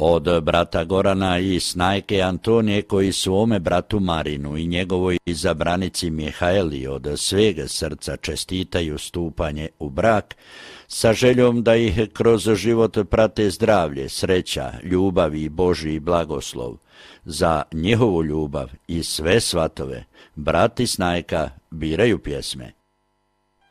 Od brata Gorana i snajke Antonije koji svome bratu Marinu i njegovoj izabranici Mihaeli od svega srca čestitaju stupanje u brak, sa željom da ih kroz život prate zdravlje, sreća, ljubav i Božji blagoslov. Za njihovu ljubav i sve svatove, brat i snajka biraju pjesme.